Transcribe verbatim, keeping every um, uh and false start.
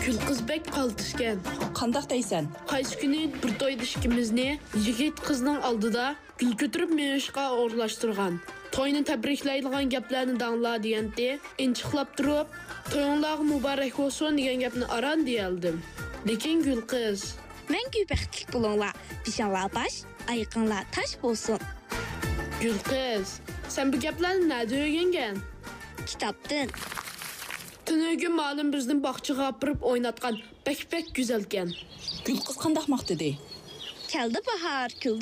Gül qız bek qaltışgan. Qandaq deysən? Qaysi kuni bir to'yda ikkimizni yigit qizning oldida gul ko'tarib menishqa o'rlashtirgan. To'yni tabriklaydigan gaplarni dangla deganda, inchiqlab turib, to'yinglarga muborak bo'lsin degan gapni aran deyaldim. Lekin gul qiz, Мәңгі бәхтлік болыңlar. Бишанлар баш, айқынлар таш болсын. gul qiz, sen bu gaplarni nerede öğrengen? Kitaptın. Tünügün malum bizden bakçıga apırıp oynatgan bek bek güzelken. Gül qız qandaq maqtıdi? Keldi bahar, küldi